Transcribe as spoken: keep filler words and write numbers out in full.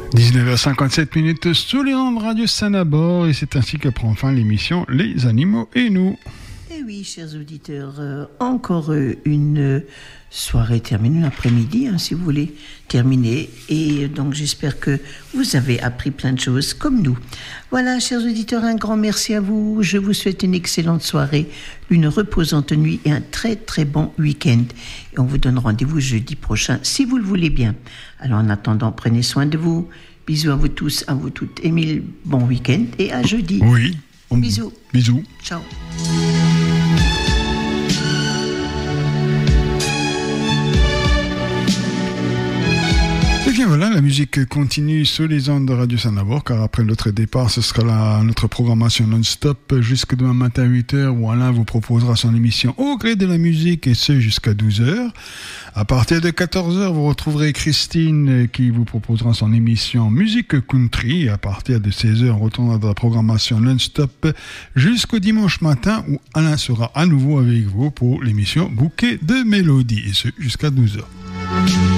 dix-neuf heures cinquante-sept minutes sous les ondes de Radio Sanabord, et c'est ainsi que prend fin l'émission Les Animaux et nous. Eh oui, chers auditeurs, euh, encore euh, une euh, soirée terminée, l'après-midi, hein, si vous voulez terminer. Et euh, donc, j'espère que vous avez appris plein de choses comme nous. Voilà, chers auditeurs, un grand merci à vous. Je vous souhaite une excellente soirée, une reposante nuit et un très, très bon week-end. Et on vous donne rendez-vous jeudi prochain, si vous le voulez bien. Alors, en attendant, prenez soin de vous. Bisous à vous tous, à vous toutes. Émile, bon week-end et à jeudi. Oui. Bisous. Bisous. Ciao. Et bien voilà, la musique continue sur les ondes de Radio Sanabord, car après notre départ, ce sera la, notre programmation non-stop jusque demain matin à huit heures, où Alain vous proposera son émission Au gré de la musique, et ce jusqu'à douze heures. À partir de quatorze heures, vous retrouverez Christine qui vous proposera son émission Musique Country. Et à partir de seize heures, on retournera dans la programmation non-stop jusqu'au dimanche matin, où Alain sera à nouveau avec vous pour l'émission Bouquet de Mélodie, et ce jusqu'à douze heures.